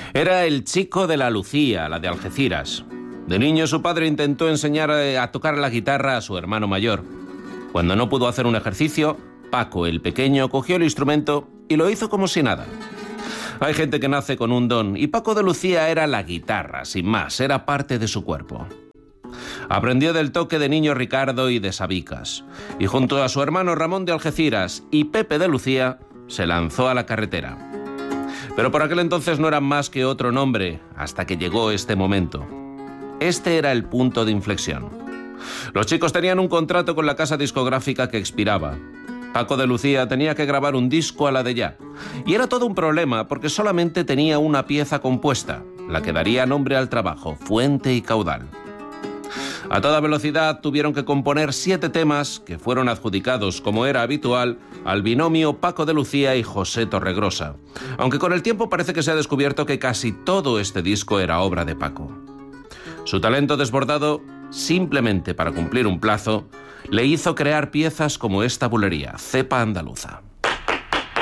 Era el chico de la Lucía, la de Algeciras. De niño su padre intentó enseñar a tocar la guitarra a su hermano mayor. Cuando no pudo hacer un ejercicio, Paco, el pequeño, cogió el instrumento y lo hizo como si nada. Hay gente que nace con un don, y Paco de Lucía era la guitarra, sin más, era parte de su cuerpo. Aprendió del toque de Niño Ricardo y de Sabicas, y junto a su hermano Ramón de Algeciras y Pepe de Lucía, se lanzó a la carretera. Pero por aquel entonces no era más que otro nombre, hasta que llegó este momento. Este era el punto de inflexión. Los chicos tenían un contrato con la casa discográfica que expiraba. Paco de Lucía tenía que grabar un disco a la de ya. Y era todo un problema porque solamente tenía una pieza compuesta, la que daría nombre al trabajo, Fuente y Caudal. A toda velocidad tuvieron que componer 7 temas que fueron adjudicados, como era habitual, al binomio Paco de Lucía y José Torregrosa. Aunque con el tiempo parece que se ha descubierto que casi todo este disco era obra de Paco. Su talento desbordado, simplemente para cumplir un plazo, le hizo crear piezas como esta bulería, Cepa Andaluza.